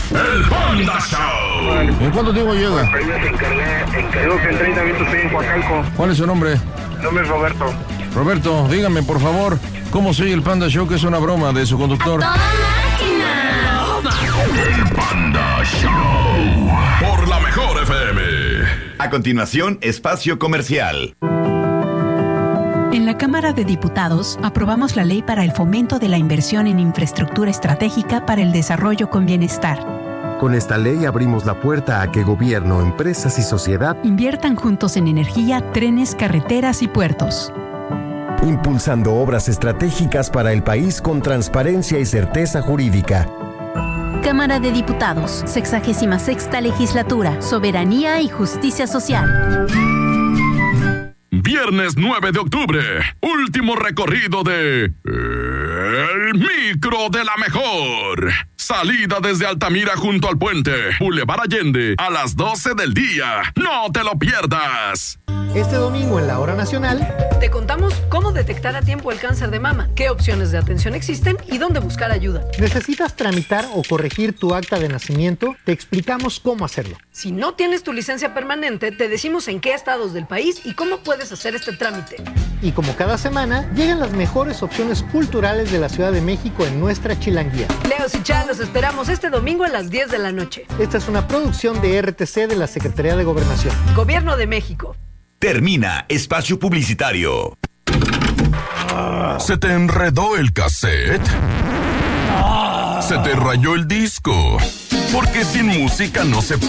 El Panda Show. ¿En cuánto tiempo llega? Creo que en 30 minutos estoy en Coacalco. ¿Cuál es su nombre? Mi nombre es Roberto. Roberto, dígame por favor, ¿cómo se oye el Panda Show, que es una broma de su conductor? El Panda Show. Por la mejor FM. A continuación, espacio comercial. En la Cámara de Diputados aprobamos la ley para el fomento de la inversión en infraestructura estratégica para el desarrollo con bienestar. Con esta ley abrimos la puerta a que gobierno, empresas y sociedad inviertan juntos en energía, trenes, carreteras y puertos. Impulsando obras estratégicas para el país con transparencia y certeza jurídica. Cámara de Diputados, 66ª Legislatura, Soberanía y Justicia Social. Viernes 9 de octubre, último recorrido de El Micro de la Mejor. Salida desde Altamira junto al puente, Boulevard Allende, a las 12 del día. ¡No te lo pierdas! Este domingo en la Hora Nacional te contamos cómo detectar a tiempo el cáncer de mama, qué opciones de atención existen y dónde buscar ayuda. ¿Necesitas tramitar o corregir tu acta de nacimiento? Te explicamos cómo hacerlo. Si no tienes tu licencia permanente, te decimos en qué estados del país y cómo puedes hacer este trámite. Y como cada semana, llegan las mejores opciones culturales de la Ciudad de México en nuestra Chilanguía. Leos y Chá, los esperamos este domingo a las 10 de la noche. Esta es una producción de RTC de la Secretaría de Gobernación. Gobierno de México. Termina espacio publicitario. ¿Se te enredó el cassette? ¿Se te rayó el disco? Porque sin música no se puede.